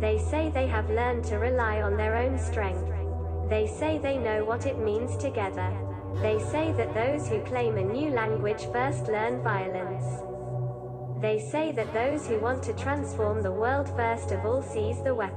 They say they have learned to rely on their own strength. They say they know what it means together. They say that those who claim a new language first learn violence. They say that those who want to transform the world first of all seize the weapon.